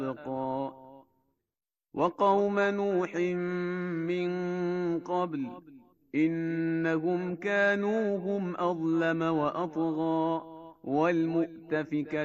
وأبقى وقوم نوح من قبل إنهم كانوا هم أظلم وأطغى والمؤتفكة